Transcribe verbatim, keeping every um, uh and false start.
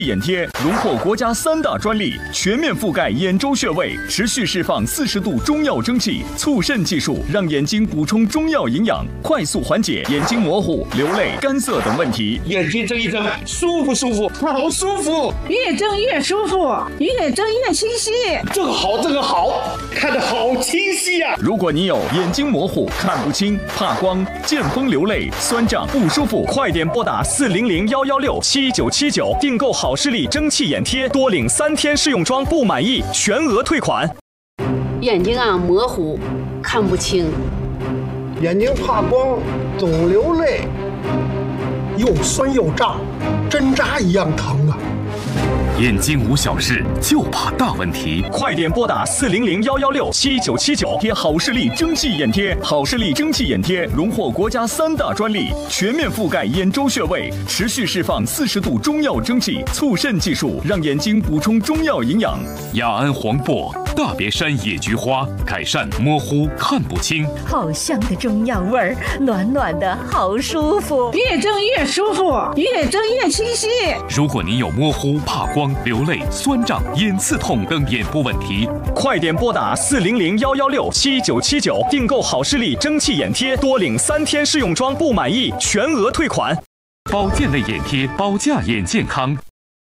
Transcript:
眼贴荣获国家三大专利，全面覆盖眼周穴位，持续释放四十度中药蒸汽，促渗技术让眼睛补充中药营养，快速缓解眼睛模糊、流泪、干涩等问题。 眼睛睁一睁，舒服舒服，好舒服， 越睁越舒服，越睁越清晰。 这个好，这个好，看得好清晰呀、啊！ 如果你有眼睛模糊、看不清、怕光、见风流泪、酸胀不舒服，快点拨打四零零幺幺六七九七九订购好视力蒸汽眼贴，多领三天试用装，不满意全额退款。 眼睛啊模糊，看不清， 眼睛怕光，总流泪，又酸又胀，针扎一样疼啊！ 眼睛无小事，就怕大问题。 快点拨打四零零幺幺六七九七九贴好视力蒸汽眼贴。好视力蒸汽眼贴荣获国家三大专利，全面覆盖眼周穴位，持续释放四十度中药蒸汽，促渗技术让眼睛补充中药营养。 雅安黄柏、大别山野菊花改善模糊看不清。 好香的中药味儿，暖暖的好舒服， 越蒸越舒服，越蒸越清晰。 如果您有模糊、怕光、流泪、酸胀、眼刺痛等眼部问题， 快点拨打四零零幺幺六七九七九订购好视力蒸汽眼贴，多领三天试用装，不满意全额退款。 保健类眼贴，保驾眼健康。